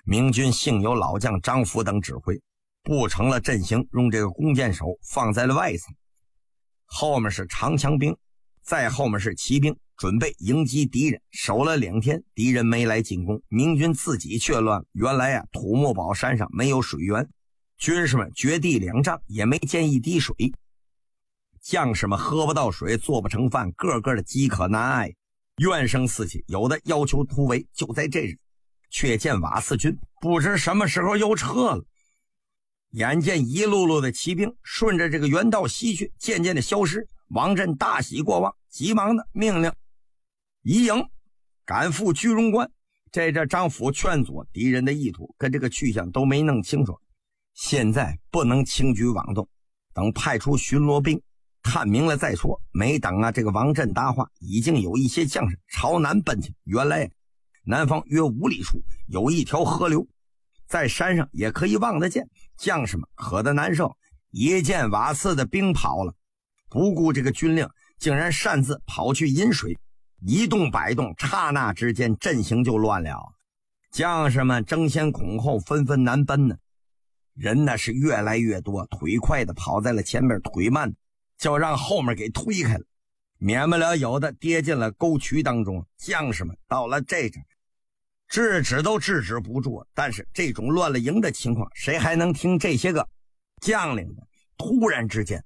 明军幸有老将张福等指挥，布成了阵型，用这个弓箭手放在了外层，后面是长枪兵，再后面是骑兵，准备迎击敌人。守了2天，敌人没来进攻，明军自己却乱。原来土木堡山上没有水源，军士们掘地2丈也没见一滴水，将士们喝不到水，做不成饭，个个的饥渴难挨，怨声四起，有的要求突围。就在这日，却见瓦剌军不知什么时候又撤了。眼见一路路的骑兵顺着这个原道西去，渐渐的消失，王振大喜过望，急忙的命令移营赶赴居庸关。这张辅劝阻敌人的意图跟这个去向都没弄清楚，现在不能轻举妄动，等派出巡逻兵探明了再说。没等这个王振答话，已经有一些将士朝南奔去。原来南方约5里处有一条河流，在山上也可以望得见，将士们渴得难受，一见瓦剌的兵跑了，不顾这个军令，竟然擅自跑去饮水，一动摆动，刹那之间阵型就乱了。将士们争先恐后，纷纷南奔呢。人呢是越来越多，腿快的跑在了前面，腿慢就让后面给推开了，免不了有的跌进了沟渠当中。将士们到了这阵制止都制止不住，但是这种乱了营的情况，谁还能听这些个将领的？突然之间，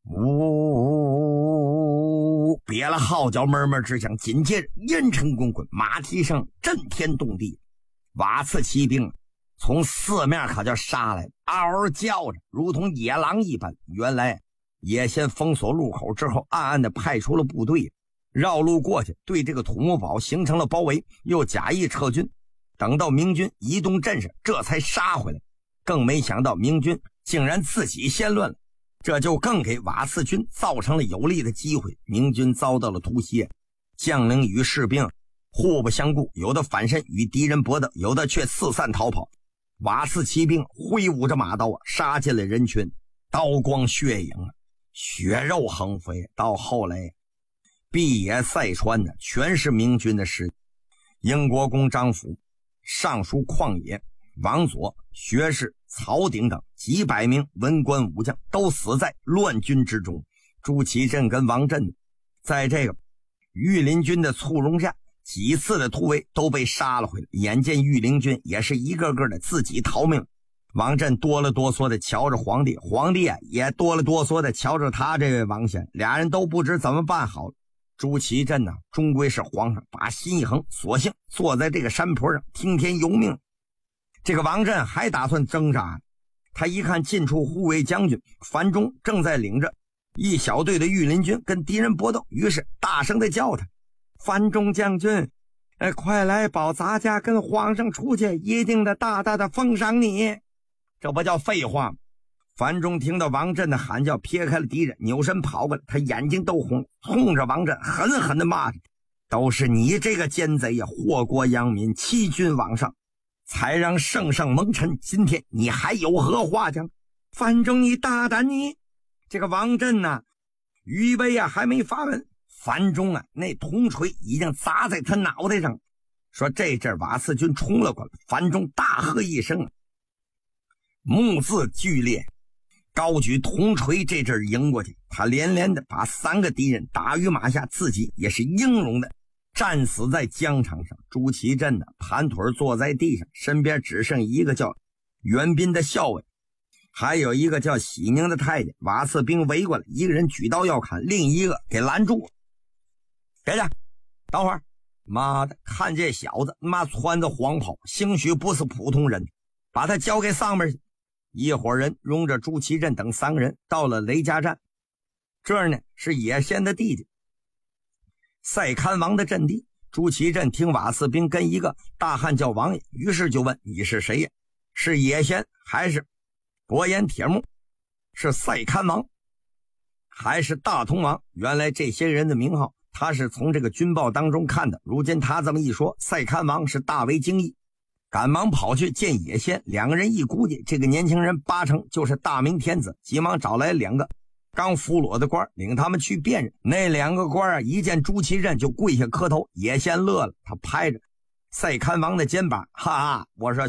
呜，别了号角，闷闷之响，紧接着烟尘滚滚，马蹄声震天动地。瓦剌骑兵从四面可就杀来，嗷嗷叫着，如同野狼一般。原来也先封锁路口之后，暗暗的派出了部队绕路过去，对这个土木堡形成了包围，又假意撤军。等到明军移动阵势，这才杀回来。更没想到明军竟然自己先乱了，这就更给瓦剌军造成了有利的机会。明军遭到了突袭，将领与士兵互不相顾，有的反身与敌人搏斗，有的却四散逃跑。瓦剌骑兵挥舞着马刀杀进了人群，刀光血影血肉横飞。到后来毕野塞川的全是明军的尸体。英国公张辅、尚书旷野、王佐、学士曹鼎等几百名文官武将都死在乱军之中。朱祁镇跟王振在这个御林军的簇拥下，几次的突围都被杀了回来。眼见御林军也是一个个的自己逃命，王振哆了哆嗦的瞧着皇帝，皇帝也哆了哆嗦的瞧着他这位王贤，俩人都不知怎么办好了。朱祁镇终归是皇上，把心一横，索性坐在这个山坡上听天由命。这个王振还打算挣扎，他一看近处护卫将军樊中正在领着一小队的御林军跟敌人搏斗，于是大声的叫他：樊中将军，快来保咱家跟皇上出去，一定的大大的封赏你。这不叫废话吗？樊中听到王振的喊叫，撇开了敌人，扭身跑过来，他眼睛都红，冲着王振狠狠地骂着：都是你这个奸贼呀，祸国殃民，欺君罔上，才让圣上蒙尘，今天你还有何话讲？樊中你大胆你！这个王振余威还没发问，樊中那铜锤已经砸在他脑袋上。说这阵瓦剌军冲了过来，樊中大喝一声，目字剧烈，高举铜锤，这阵迎过去，他连连的把3个敌人打于马下，自己也是英勇的战死在疆场上。朱祁镇盘腿坐在地上，身边只剩一个叫袁彬的校尉，还有一个叫喜宁的太监。瓦剌兵围过来，一个人举刀要砍，另一个给拦住。别介，等会儿！妈的，看这小子穿着黄袍，兴许不是普通人，把他交给上面去。一伙人拥着朱祁镇等3个人到了雷家站，这儿是野先的弟弟赛堪王的阵地。朱祁镇听瓦剌兵跟一个大汉叫王爷，于是就问：你是谁呀？是野先还是伯颜铁木？是赛堪王还是大同王？原来这些人的名号他是从这个军报当中看的。如今他这么一说，赛堪王是大为惊异，赶忙跑去见野先。2个人一估计，这个年轻人8成就是大明天子，急忙找来2个刚俘虏的官，领他们去辨认。那2个官一见朱祁镇就跪下磕头。野先乐了，他拍着赛堪王的肩膀，哈哈，我说